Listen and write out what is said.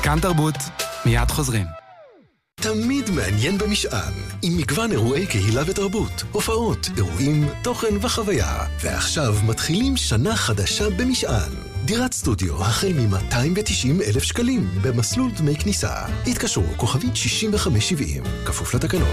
כאן תרבות, מיד חוזרים. תמיד מעניין במשען, עם מגוון אירועי קהילה ותרבות, הופעות, אירועים, תוכן וחוויה. ועכשיו מתחילים שנה חדשה במשען. דירת סטודיו החל מ-290,000 שקלים במסלול דמי כניסה. התקשרו כוכבית 6570, כפוף לתקנון.